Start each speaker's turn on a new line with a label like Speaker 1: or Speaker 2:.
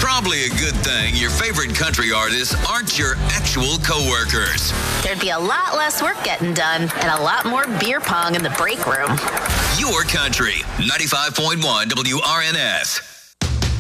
Speaker 1: Probably a good thing your favorite country artists aren't your actual coworkers.
Speaker 2: There'd be a lot less work getting done and a lot more beer pong in the break room.
Speaker 1: Your country, 95.1 WRNS.